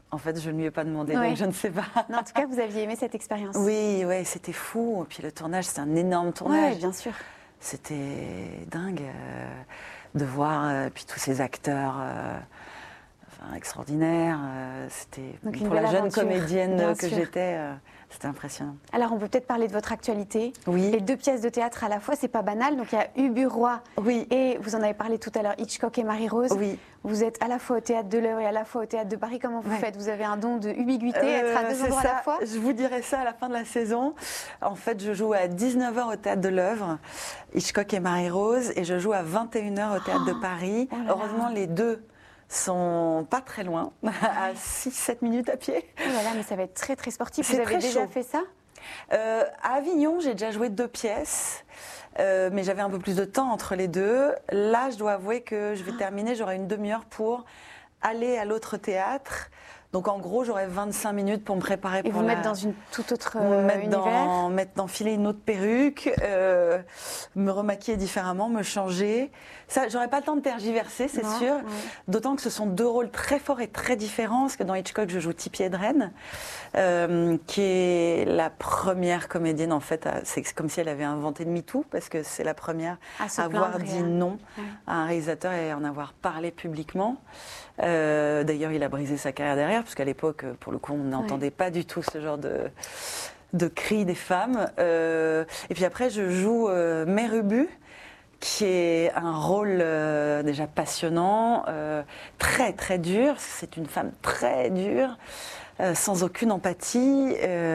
En fait, je ne lui ai pas demandé, Ouais. donc je ne sais pas. Non, en tout cas, vous aviez aimé cette expérience. Oui, ouais, c'était fou. Et puis le tournage, c'était un énorme Ouais, tournage. bien sûr. C'était dingue de voir puis tous ces acteurs enfin, extraordinaires. C'était Donc, une pour la belle jeune aventure, comédienne bien que sûr. j'étais, c'était impressionnant. Alors, on peut peut-être parler de votre actualité. Oui. Les 2 pièces de théâtre à la fois, c'est pas banal. Donc, il y a Ubu Roi Oui. et vous en avez parlé tout à l'heure, Hitchcock et Marie-Rose. Oui. Vous êtes à la fois au Théâtre de l'Œuvre et à la fois au Théâtre de Paris. Comment vous Ouais. faites? Vous avez un don de ubiguïté, être à 2 C'est endroits à ça. la fois? Je vous dirai ça à la fin de la saison. En fait, je joue à 19h au Théâtre de l'Œuvre, Hitchcock et Marie-Rose, et je joue à 21h au Théâtre de Paris. Oh là là. Heureusement, les deux sont pas très loin, à 6-7 minutes à pied. Oh là là, mais ça va être très très sportif. C'est Vous avez très déjà chaud. fait ça? À Avignon, j'ai déjà joué 2 pièces, mais j'avais un peu plus de temps entre les deux. Là, je dois avouer que je vais terminer, j'aurai une demi-heure pour aller à l'autre théâtre. Donc en gros, j'aurai 25 minutes pour me préparer Et pour vous la... mettre dans une toute autre mettre d'enfiler une autre perruque, me remaquiller différemment, me changer. Ça, j'aurais pas le temps de tergiverser, c'est Non, sûr. ouais. D'autant que ce sont 2 rôles très forts et très différents. Parce que dans Hitchcock, je joue Tippi Hedren, qui est la première comédienne, en fait. C'est comme si elle avait inventé le MeToo, parce que c'est la première À se à avoir plaindre et dit à- non Ouais. à un réalisateur et en avoir parlé publiquement. D'ailleurs, il a brisé sa carrière derrière, parce qu'à l'époque, pour le coup, on n'entendait pas du tout ce genre de cris des femmes. Et puis après, je joue Mère Ubu, qui est un rôle déjà passionnant, très très dur. C'est une femme très dure, sans aucune empathie,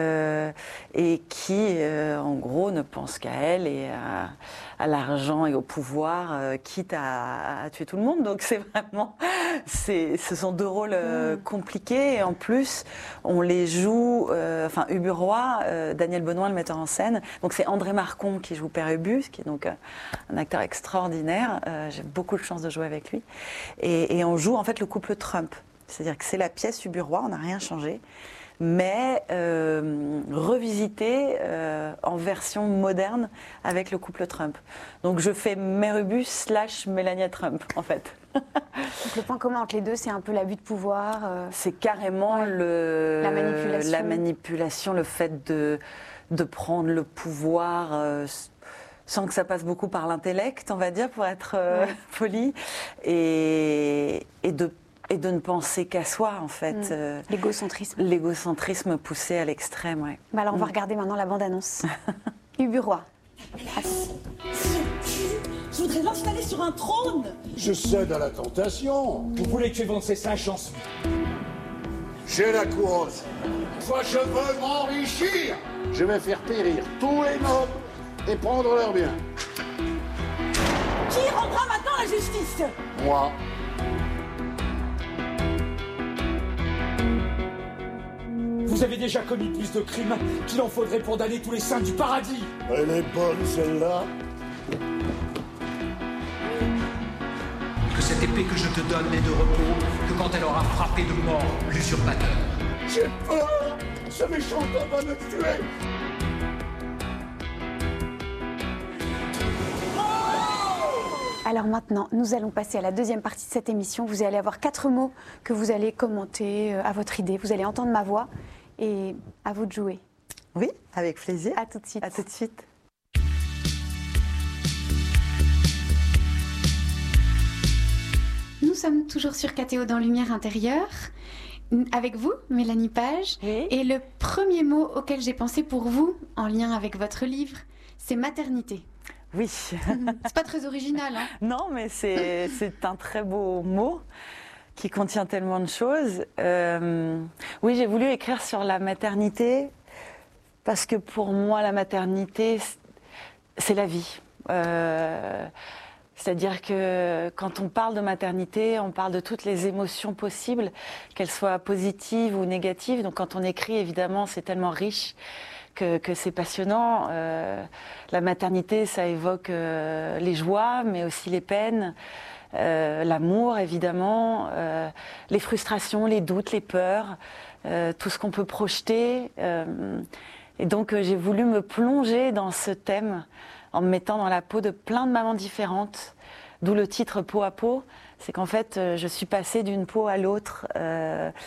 et qui, en gros, ne pense qu'à elle et à l'argent et au pouvoir, quitte à tuer tout le monde. Donc c'est vraiment, ce sont 2 rôles compliqués. Et en plus, on les joue, enfin Ubu Roi, Daniel Benoît, le metteur en scène. Donc c'est André Marcon qui joue Père Ubu, qui est donc un acteur extraordinaire. J'ai beaucoup de chance de jouer avec lui. Et on joue en fait le couple Trump. C'est-à-dire que c'est la pièce Ubu Roi, on n'a rien changé, mais revisité en version moderne avec le couple Trump. Donc je fais Mère Ubu / Melania Trump, en fait. Donc, le point commun entre les deux, c'est un peu l'abus de pouvoir. C'est carrément Ouais. La manipulation. le fait de prendre le pouvoir sans que ça passe beaucoup par l'intellect, on va dire, pour être poli, et de ne penser qu'à soi, en fait. L'égocentrisme. L'égocentrisme poussé à l'extrême, ouais. Bah alors, on va regarder maintenant la bande-annonce. Ubu Roi. Je voudrais l'installer sur un trône. Je cède à la tentation. Vous voulez que j'évance sa chanson? J'ai la couronne. Moi, je veux m'enrichir. Je vais faire périr tous les nobles et prendre leurs biens. Qui rendra maintenant la justice? Moi, Vous avez déjà commis plus de crimes qu'il en faudrait pour damner tous les saints du paradis. elle est bonne celle-là. Que cette épée que je te donne n'ait de repos que quand elle aura frappé de mort l'usurpateur. J'ai peur. Ce méchant homme va me tuer. Alors maintenant, nous allons passer à la deuxième partie de cette émission. Vous allez avoir 4 mots que vous allez commenter à votre idée. Vous allez entendre ma voix et à vous de jouer. Oui, avec plaisir. À tout de suite. À tout de suite. Nous sommes toujours sur KTO dans Lumière intérieure. Avec vous, Mélanie Page. Oui. Et le premier mot auquel j'ai pensé pour vous, en lien avec votre livre, c'est maternité. Oui. C'est pas très original, hein? Non, mais c'est un très beau mot qui contient tellement de choses. Oui, j'ai voulu écrire sur la maternité parce que pour moi, la maternité, c'est la vie. C'est-à-dire que quand on parle de maternité, on parle de toutes les émotions possibles, qu'elles soient positives ou négatives. Donc quand on écrit, évidemment, c'est tellement riche que c'est passionnant. La maternité, ça évoque les joies, mais aussi les peines, l'amour, évidemment, les frustrations, les doutes, les peurs, tout ce qu'on peut projeter. Et donc, j'ai voulu me plonger dans ce thème en me mettant dans la peau de plein de mamans différentes, d'où le titre Peau à peau. C'est qu'en fait, je suis passée d'une peau à l'autre.